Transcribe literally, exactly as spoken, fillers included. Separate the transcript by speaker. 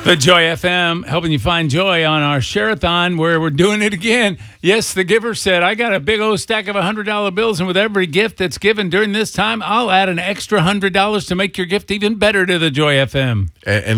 Speaker 1: The Joy F M, helping you find joy on our Share-a-thon, where we're doing it again. Yes, the giver said, I got a big old stack of one hundred dollar bills, and with every gift that's given during this time, I'll add an extra one hundred dollars to make your gift even better to the Joy F M.
Speaker 2: And, and